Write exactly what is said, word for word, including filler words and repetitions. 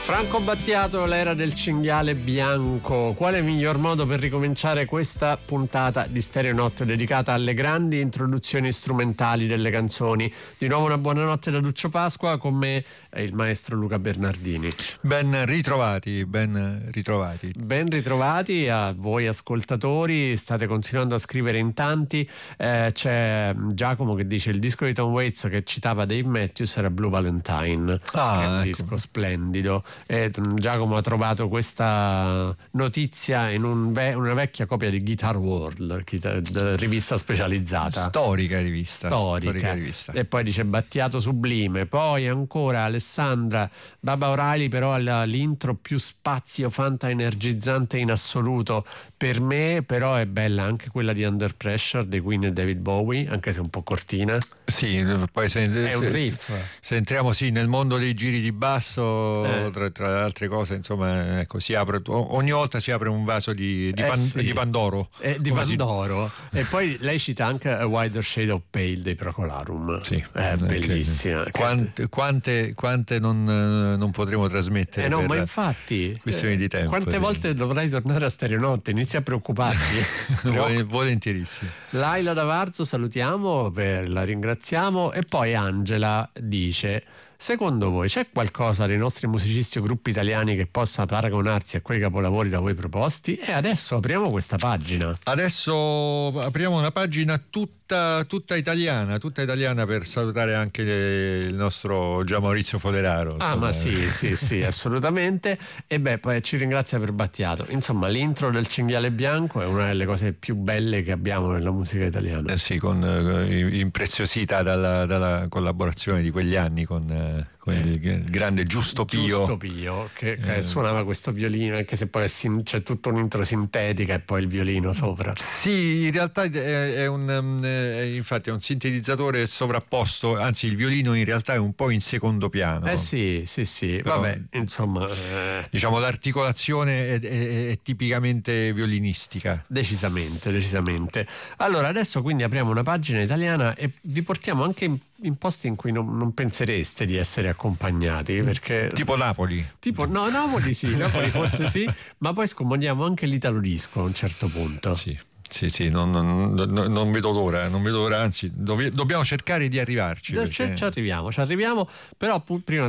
Franco Battiato, l'era del cinghiale bianco. Quale miglior modo per ricominciare questa puntata di Stereonotte dedicata alle grandi introduzioni strumentali delle canzoni? Di nuovo una buonanotte da Duccio Pasqua, con me è il maestro Luca Bernardini. Ben ritrovati, ben ritrovati. Ben ritrovati a voi ascoltatori, state continuando a scrivere in tanti. Eh, c'è Giacomo che dice: il disco di Tom Waits che citava Dave Matthews era Blue Valentine, ah, che è un ecco. disco splendido. E Giacomo ha trovato questa notizia in un ve- una vecchia copia di Guitar World, rivista specializzata, storica rivista, storica. storica rivista. E poi dice Battiato sublime. Poi ancora Alessandra: Baba O'Reilly però ha l'intro più spazio fanta energizzante in assoluto per me, però è bella anche quella di Under Pressure dei Queen e David Bowie, anche se un po' cortina. Sì, poi se, è se, un riff. Se entriamo sì nel mondo dei giri di basso, eh. tra, tra le altre cose, insomma, ecco, si apre, ogni volta si apre un vaso di, di, eh pan, sì. di Pandoro. Eh, di Pandoro. Si... E poi lei cita anche A Wider Shade of Pale dei Procolarum. Sì, è bellissima. Quante, quante, quante non, non potremo trasmettere? Eh no, per ma infatti questioni eh, di tempo. Quante sì. volte dovrai tornare a Stereonotte? Inizia a preoccuparti. Volentierissimo. Laila da Varzo salutiamo, per, la ringraziamo. E poi Angela dice: secondo voi c'è qualcosa dei nostri musicisti o gruppi italiani che possa paragonarsi a quei capolavori da voi proposti? E adesso apriamo questa pagina. Adesso apriamo una pagina tutta, tutta italiana, tutta italiana per salutare anche il nostro Gian Maurizio Foderaro. Ah, insomma. ma sì, sì, sì, assolutamente. E beh, poi ci ringrazia per Battiato. Insomma, l'intro del Cinghiale Bianco è una delle cose più belle che abbiamo nella musica italiana. Eh sì, con, eh, impreziosita dalla, dalla collaborazione di quegli anni con, eh, con eh. il grande Giusto Pio. Giusto Pio, che, che eh. suonava questo violino, anche se poi sin- c'è tutto un intro sintetica e poi il violino sopra. Sì, in realtà è, è un è, infatti è un sintetizzatore sovrapposto, anzi il violino in realtà è un po' in secondo piano. Eh sì, sì, sì. Però, vabbè, insomma, eh... diciamo l'articolazione è, è, è tipicamente violinistica. Decisamente, decisamente. Allora, adesso quindi apriamo una pagina italiana e vi portiamo anche in, in posti in cui non, non pensereste di essere accompagnati, perché tipo Napoli. Tipo no, Napoli sì, Napoli forse sì, ma poi scomodiamo anche l'italo disco a un certo punto. Sì. Sì, sì, non, non, non, non vedo l'ora, non vedo l'ora, anzi, dov- dobbiamo cercare di arrivarci. Perché... Ci arriviamo, ci arriviamo, però prima